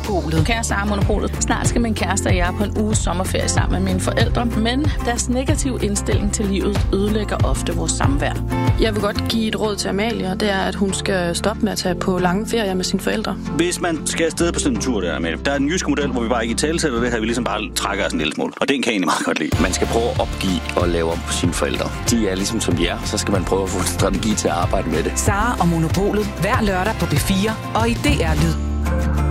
Monopolet. Kære Sara, Monopolet. Snart skal min kæreste og jeg på en uges sommerferie sammen med mine forældre, men deres negative indstilling til livet ødelægger ofte vores samvær. Jeg vil godt give et råd til Amalie, og det er, at hun skal stoppe med at tage på lange ferier med sine forældre. Hvis man skal afsted på sådan en tur der med, der er en jysk model, hvor vi bare ikke i talesætter det her, vi ligesom bare trækker os en lille smule. Og den kan jeg egentlig meget godt lide. Man skal prøve at opgive og lave om på sine forældre. De er ligesom som jer, så skal man prøve at få en strategi til at arbejde med det. Sara og Monopolet. Hver lørdag på B4 og i DR Lyd.